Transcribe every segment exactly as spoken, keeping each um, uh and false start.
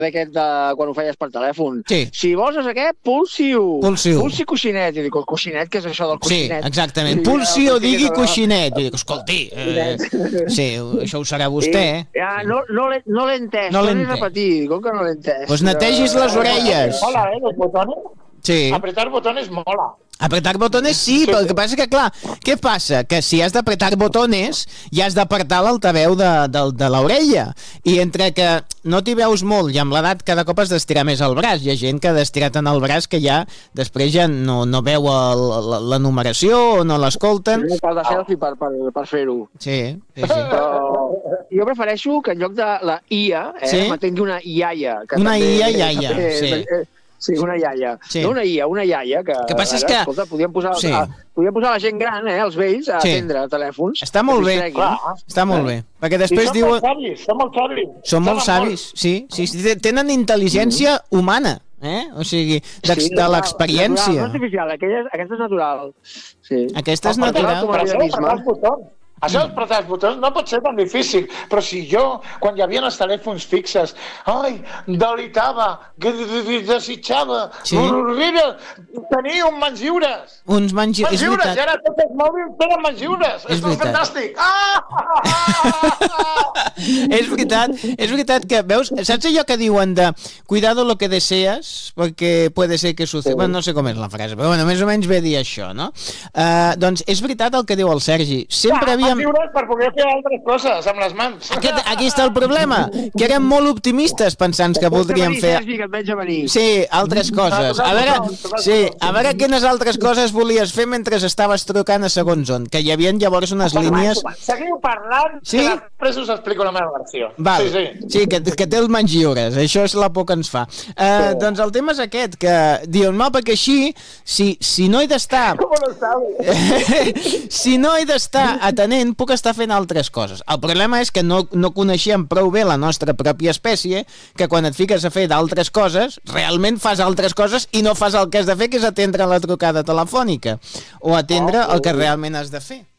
aquest de quan ho feies per telèfon. Sí. Si vols no sé què, pulsi-ho. Pulsi-ho. Pulsi coixinet. I dic, el coixinet, què és això del coixinet? Sí, exactament. Pulsi o digui coixinet. I dic, escolti, eh, sí, això ho serà vostè, eh? Ja, no, no l'he no entès, no l'he repetit. Com que no l'he entès? Doncs netegis les orelles. Mola, eh, los botones. Sí. Apretar botones mola. Apretar botones sí, però el que passa que, clar, què passa? Que si has d'apretar botones, ja has d'apartar l'altaveu de, de, de l'orella. I entre que no t'hi veus molt i amb l'edat cada cop has d'estirar més el braç. Hi ha gent que ha d'estirar tant el braç que ja després ja no, no veu el, la, la numeració o no l'escolten. Sí, cal de selfie per, per, per fer-ho. Sí, sí, sí. Però jo prefereixo que en lloc de la ia, eh, sí? m'atengui una iaia. Que una també, ia, iaia, també, sí. Eh, Sí, una iaia. Sí. No una ia, una iaia. Que, que passa és ara, que... Escolta, podíem posar, sí. a, podíem posar la gent gran, eh, els vells, a sí. atendre telèfons. Està molt bé, clar, està molt bé. Perquè després I diuen... Són molt savis, són molt savis. Són molt savis, sí, sí, sí. Tenen intel·ligència mm. humana, eh? O sigui, de, sí, de l'experiència. No artificial, aquesta, aquesta és natural. Sí. Aquesta és natural. natural. Això de apretar els botons no pot ser tan difícil, però si jo, quan hi havia els telèfons fixes, ai, delitava, desitjava, sí. tenia un mans lliures. Uns mans lliures, és veritat. I ara tots els mòbils tenen mans lliures. És, és fantàstic. Ah! és veritat, és veritat que, veus, saps allò que diuen de cuidado lo que deseas, porque puede ser que suceda, bueno, no sé com és la frase, però bueno, més o menys ve dir això, no? Uh, doncs és veritat el que diu el Sergi. Sempre havia per poder fer altres coses amb les mans. Aquest, aquí està el problema, que érem molt optimistes pensant que voldríem fer... Sí, altres coses. A veure, sí, a veure quines altres coses volies fer mentre estaves trucant a segons on, que hi havia llavors unes línies... Seguiu parlant, sí? Que després us explico la meva versió. Val. Sí, sí. Sí, que, que té els mans lliures, això és la por que ens fa. Uh, sí. Doncs el tema és aquest, que diuen, no, perquè així, si, si no he d'estar... Com no sabes? Si no he d'estar atenent, puc estar fent altres coses. El problema és que no, no coneixem prou bé la nostra pròpia espècie, que quan et fiques a fer d'altres coses, realment fas altres coses i no fas el que has de fer, que és atendre la trucada telefònica, o atendre el que realment has de fer.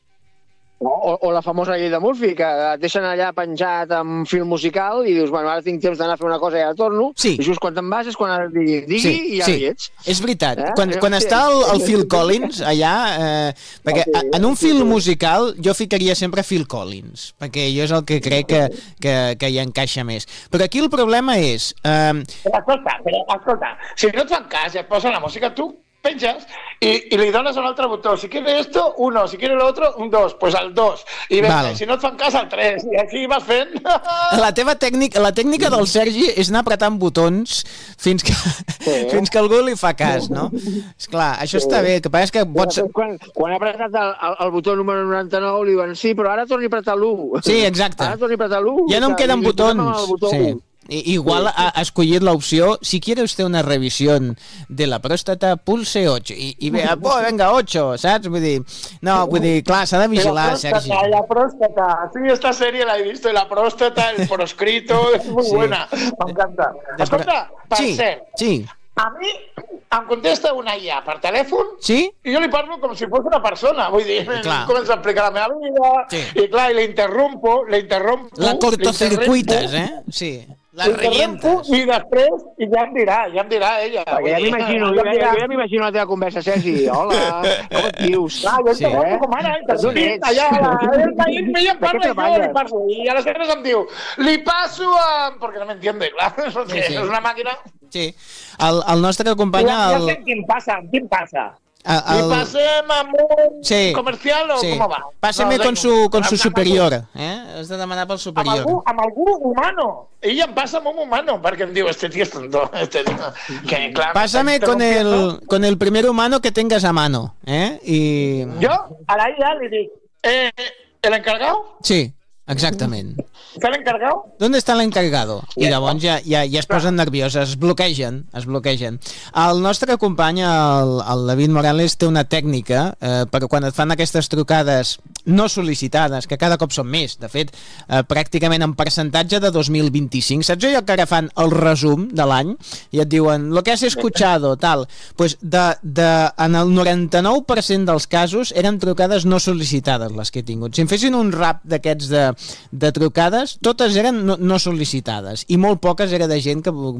O, o la famosa llei de Murphy, que et deixen allà penjat amb fil musical i dius, bueno, ara tinc temps d'anar a fer una cosa i ara torno, sí. I just quan te'n vas és quan ara digui, digui sí, i ja sí. hi ets. És veritat, eh? quan, quan està el, el Phil Collins allà, eh, perquè a, en un fil musical jo ficaria sempre Phil Collins, perquè jo és el que crec que, que, que hi encaixa més. Però aquí el problema és... Eh... Però escolta, però escolta, si no et fan cas i et posen la música, tu penjas y, y le dones un altre botó. Si quiere esto, uno. Si quiere lo otro, un dos. Pues al dos. I ves, si no et fan cas, al tres. I així vas fent. La teva tècnica, la tècnica del Sergi és anar apretant botons fins que, sí. fins que algú li fa cas, no? Esclar, això sí. Està bé. El que passa és que pots... Quan, quan ha apretat el, el, el botó número noranta-nou, li diuen, sí, però ara torni a apretar l'u. Sí, exacte. Ara torni a apretar l'u. Ja no em queden botons. Sí. Igual ha escollit l'opció, si quiere usted una revisión de la próstata, pulse ocho. I, i ve, oh, venga, ocho, saps? Vull dir, no, vull dir, clar, s'ha de vigilar, Sergi. La próstata, sí, esta serie la he visto, la próstata, el proscrito, es muy sí. buena, m'encanta. Escolta, per sí, cert, sí. A mi em contesta una I A per telèfon sí? I jo li parlo com si fos una persona, vull dir, comença a explicar la meva vida, sí. I clar, i l'interrompo, l'interrompo... La cortocircuites, eh? Sí. La revientes. I després, i ja em dirà, ja em dirà ella. Perquè ja m'imagino, jo, ja, ja m'imagino la teva conversa, Sergi. Hola, com et dius? Ah, jo sí, eh? Com ara, interrompit, allà, el país, ella em parla i jo li parlo. I a les veces em diu, li passo a... Perquè no m'entiende, clar, perquè sí, sí. És una màquina. Sí, el, el nostre company... Ja el... sé quin passa, quin passa. El, el... ¿Y pasem amb un sí, comercial o sí. com va? Páseme no, con su, con su superior, eh? Has de demanar pel superior. Amb algú, amb algú humano. Ella em passa amb un humano, perquè em diu, este tío es tonto. Este tío. Que, clar, Pásame con el, con el primer humano que tengas a mano, eh? Y... Jo, a la I A li dic, eh, ¿el encargado? Sí. Exactament. Està l'encargado? ¿Dónde está l'encargado? I llavors ja, ja, ja es posen nervioses, es bloquegen, es bloquegen. El nostre company, el, el David Morales, té una tècnica eh, per quan et fan aquestes trucades no sol·licitades, que cada cop són més, de fet, eh, pràcticament en percentatge de dos mil vint-i-cinc. Saps allò que ara fan el resum de l'any i et diuen, lo que has escuchado, tal, pues de, de, en el noranta-nou per cent dels casos eren trucades no sol·licitades les que he tingut. Si em fessin un rap d'aquests de, de trucades, totes eren no, no sol·licitades i molt poques era de gent que